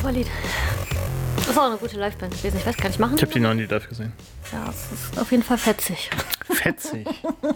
super Lied. Das ist auch eine gute Liveband gewesen. Ich weiß gar nicht, machen Ich habe die noch nie live gesehen. Ja, es ist auf jeden Fall fetzig. Fetzig.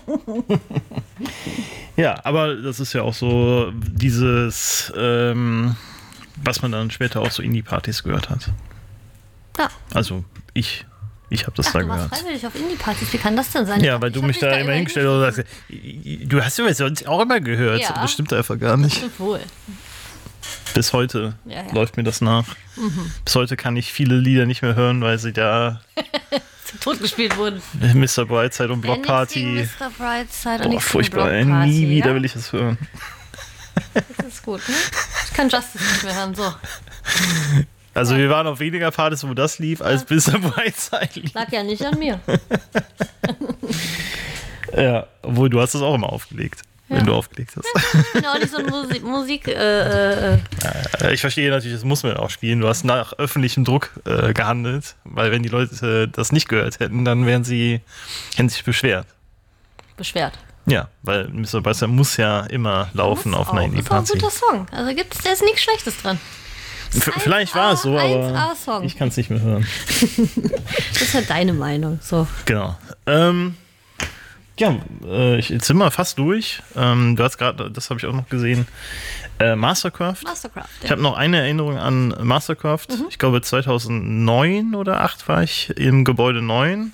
Ja, aber das ist ja auch so dieses, was man dann später auch so Indie-Partys gehört hat. Ja. Also ich habe das da Du warst gehört. freiwillig auf Indie-Partys. Wie kann das denn sein? Ja, weil du mich da immer hingestellt hast und sagst, du hast ja sonst auch immer gehört. Ja. Das stimmt einfach gar nicht. Stimmt wohl. Bis heute Ja. läuft mir das nach. Bis heute kann ich viele Lieder nicht mehr hören, weil sie da Totgespielt wurden. Mr. Brightside und Block Party. Mr. Brightside und Boah, nichts gegen furchtbar. Block Party, Nie wieder ja? will ich das hören. Das ist gut, ne? Ich kann Justice nicht mehr hören, so. Also wir waren auf weniger Partys, wo das lief, als Mr. Brightside lief. Lag ja nicht an mir. Ja, obwohl du hast das auch immer aufgelegt, wenn du aufgelegt hast. Ich bin auch nicht so ein Musik Ich verstehe natürlich, das muss man auch spielen. Du hast nach öffentlichem Druck gehandelt, weil wenn die Leute das nicht gehört hätten, dann hätten sie sich beschwert. beschwert. Ja, weil Mr. Brightside muss ja immer laufen auf einer Das ist auch ein Indie-Party. guter Song. Also da ist nichts Schlechtes dran. Vielleicht war es so, aber 1A-Song. ich kann es nicht mehr hören. Das ist ja deine Meinung. So. Genau. Jetzt sind wir fast durch. Du hast gerade, das habe ich auch noch gesehen, Mastercraft. Mastercraft. Ich habe noch eine Erinnerung an Mastercraft. Ich glaube 2009 oder 2008 war ich im Gebäude 9.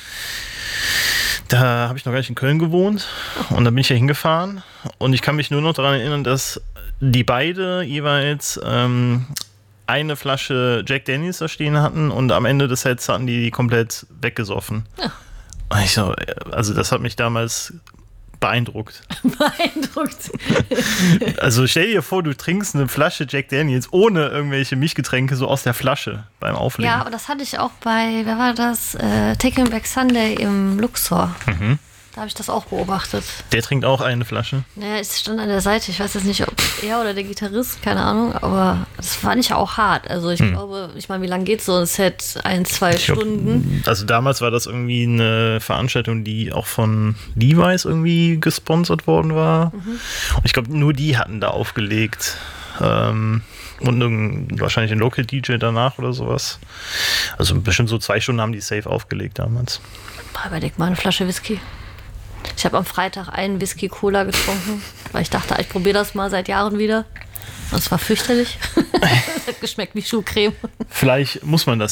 Da habe ich noch gar nicht in Köln gewohnt und da bin ich ja hingefahren und ich kann mich nur noch daran erinnern, dass die beide jeweils eine Flasche Jack Daniels da stehen hatten und am Ende des Sets hatten die komplett weggesoffen. Ja. Und ich so, also das hat mich damals beeindruckt. Beeindruckt. Also stell dir vor, du trinkst eine Flasche Jack Daniels ohne irgendwelche Milchgetränke so aus der Flasche beim Auflegen. Ja, aber das hatte ich auch bei, wer war das? Taking Back Sunday im Luxor. Da habe ich das auch beobachtet. Der trinkt auch eine Flasche. Naja, es stand an der Seite. Ich weiß jetzt nicht, ob er oder der Gitarrist, keine Ahnung, aber das fand ich auch hart. Also ich glaube, ich meine, wie lange geht so ein Set? 1-2 Stunden? Also damals war das irgendwie eine Veranstaltung, die auch von Levi's irgendwie gesponsert worden war. Und ich glaube, nur die hatten da aufgelegt. Und wahrscheinlich ein Local DJ danach oder sowas. Also bestimmt so 2 Stunden haben die safe aufgelegt damals. Überleg mal eine Flasche Whisky. Ich habe am Freitag einen Whisky-Cola getrunken, weil ich dachte, ich probiere das mal seit Jahren wieder. Und es war fürchterlich. Es hat geschmeckt wie Schuhcreme. Vielleicht muss man das